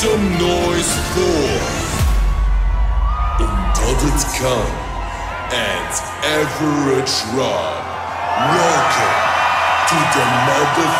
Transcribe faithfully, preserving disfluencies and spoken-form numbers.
Some noise for Until It's Come and Average Rob. Welcome to the motherfucking